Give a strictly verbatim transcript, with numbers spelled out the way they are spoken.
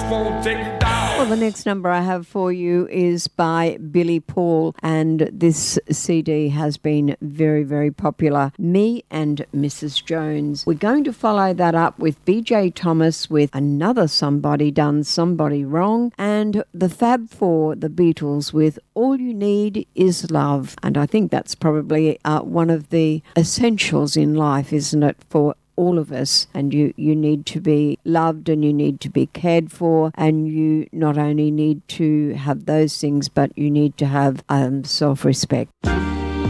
won't take you down. Well, the next number I have for you is by Billy Paul, and this C D has been very, very popular. Me and Missus Jones. We're going to follow that up with B J Thomas with Another Somebody Done Somebody Wrong, and the Fab Four, the Beatles, with All You Need Is Love. And I think that's probably uh, one of the essentials in life, isn't it, for all of us? And you, you need to be loved, and you need to be cared for, and you not only need to have those things, but you need to have um, self-respect.